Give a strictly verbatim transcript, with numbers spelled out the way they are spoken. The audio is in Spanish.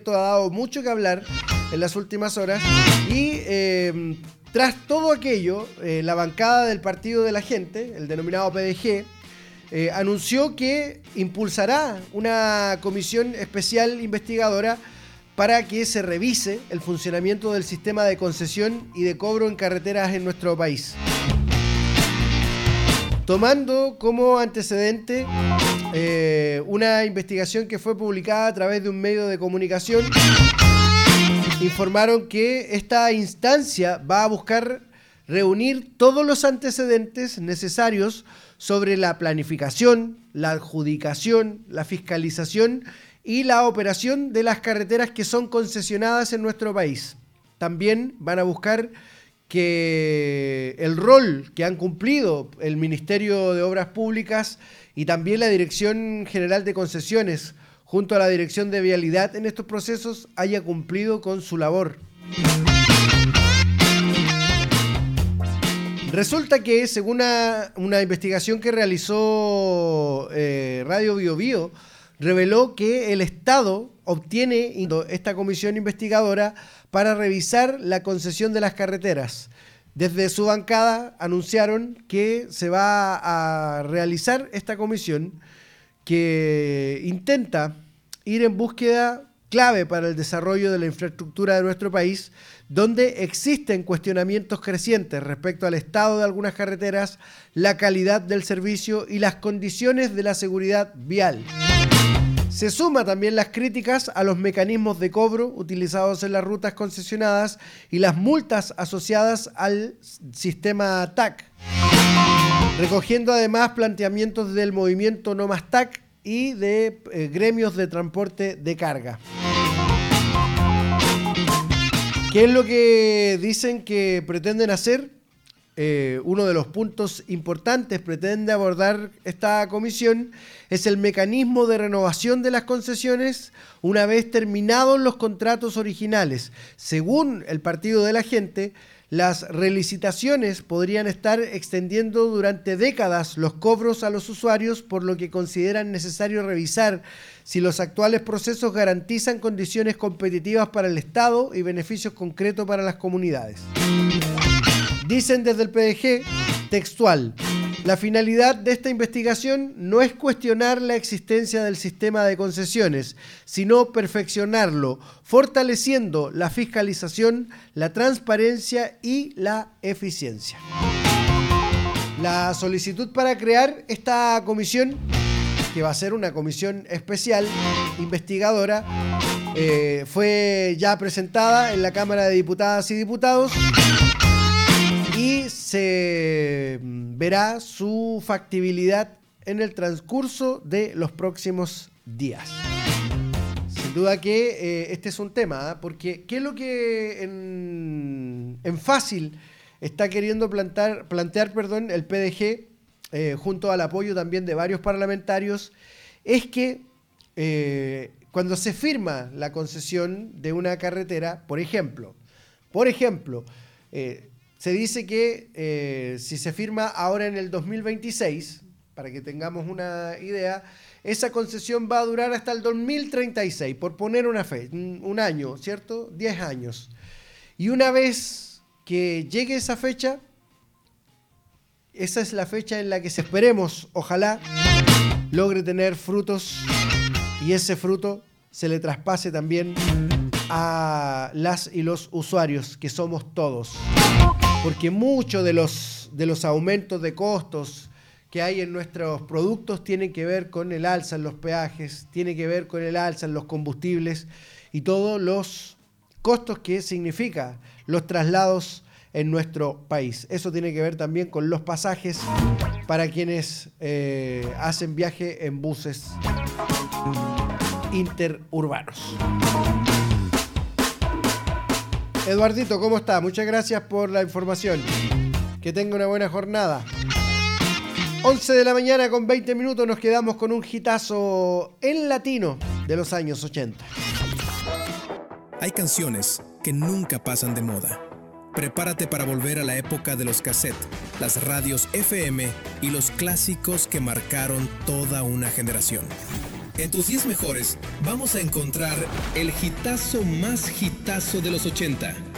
¿cierto? Ha dado mucho que hablar en las últimas horas y eh, tras todo aquello, eh, la bancada del Partido de la Gente, el denominado P D G, eh, anunció que impulsará una comisión especial investigadora para que se revise el funcionamiento del sistema de concesión y de cobro en carreteras en nuestro país. Tomando como antecedente eh, una investigación que fue publicada a través de un medio de comunicación, informaron que esta instancia va a buscar reunir todos los antecedentes necesarios sobre la planificación, la adjudicación, la fiscalización y la operación de las carreteras que son concesionadas en nuestro país. También van a buscar que el rol que han cumplido el Ministerio de Obras Públicas y también la Dirección General de Concesiones junto a la Dirección de Vialidad en estos procesos haya cumplido con su labor. Resulta que, según una, una investigación que realizó eh, Radio Bio Bio, reveló que el Estado obtiene esta comisión investigadora para revisar la concesión de las carreteras. Desde su bancada anunciaron que se va a realizar esta comisión que intenta ir en búsqueda clave para el desarrollo de la infraestructura de nuestro país, donde existen cuestionamientos crecientes respecto al estado de algunas carreteras, la calidad del servicio y las condiciones de la seguridad vial. Se suma también las críticas a los mecanismos de cobro utilizados en las rutas concesionadas y las multas asociadas al sistema T A C, recogiendo además planteamientos del movimiento No Más T A C y de eh, gremios de transporte de carga. ¿Qué es lo que dicen que pretenden hacer? Eh, uno de los puntos importantes pretende abordar esta comisión es el mecanismo de renovación de las concesiones una vez terminados los contratos originales. Según el Partido de la Gente, las relicitaciones podrían estar extendiendo durante décadas los cobros a los usuarios, por lo que consideran necesario revisar si los actuales procesos garantizan condiciones competitivas para el Estado y beneficios concretos para las comunidades. Dicen desde el P D G, textual, la finalidad de esta investigación no es cuestionar la existencia del sistema de concesiones, sino perfeccionarlo, fortaleciendo la fiscalización, la transparencia y la eficiencia. La solicitud para crear esta comisión, que va a ser una comisión especial investigadora, eh, fue ya presentada en la Cámara de Diputadas y Diputados y se verá su factibilidad en el transcurso de los próximos días. Sin duda que eh, este es un tema, ¿eh? Porque ¿qué es lo que en, en fácil está queriendo plantar, plantear perdón, el P D G, eh, junto al apoyo también de varios parlamentarios? Es que eh, cuando se firma la concesión de una carretera, por ejemplo, por ejemplo, eh, se dice que eh, si se firma ahora en el dos mil veintiséis, para que tengamos una idea, esa concesión va a durar hasta el dos mil treinta y seis, por poner una fe, un año, ¿cierto? diez años. Y una vez que llegue esa fecha, esa es la fecha en la que se esperemos, ojalá, logre tener frutos y ese fruto se le traspase también a las y los usuarios, que somos todos. Porque muchos de los, de los aumentos de costos que hay en nuestros productos tienen que ver con el alza en los peajes, tiene que ver con el alza en los combustibles y todos los costos que significa los traslados en nuestro país. Eso tiene que ver también con los pasajes para quienes eh, hacen viaje en buses interurbanos. Eduardito, ¿cómo está? Muchas gracias por la información. Que tenga una buena jornada. once de la mañana con veinte minutos, nos quedamos con un hitazo en latino de los años ochenta. Hay canciones que nunca pasan de moda. Prepárate para volver a la época de los cassettes, las radios F M y los clásicos que marcaron toda una generación. En tus diez mejores vamos a encontrar el hitazo más hitazo de los ochenta.